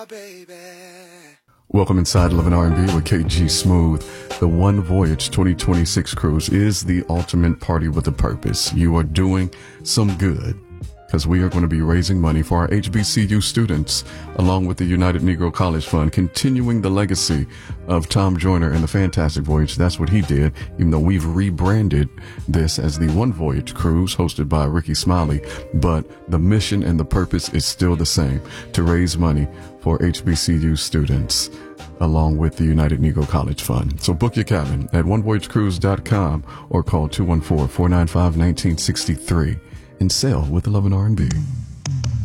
Welcome inside Love and R&B with KG Smooth. The One Voyage 2026 cruise is the ultimate party with a purpose. You are doing some good because we are going to be raising money for our HBCU students along with the United Negro College Fund, continuing the legacy of Tom Joyner and the Fantastic Voyage. That's what he did, even though we've rebranded this as the One Voyage cruise hosted by Ricky Smiley. But the mission and the purpose is still the same, to raise money for HBCU students along with the United Negro College Fund. So book your cabin at onevoyagecruise.com or call 214-495-1963 and sail with Love and R&B.